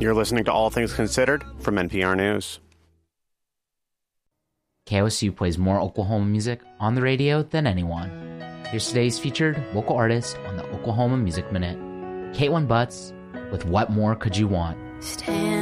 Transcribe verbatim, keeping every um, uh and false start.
You're listening to All Things Considered from N P R News. K O S U plays more Oklahoma music on the radio than anyone. Here's today's featured local artist on the Oklahoma Music Minute, Kaitlyn Butts with What More Could You Want? Stand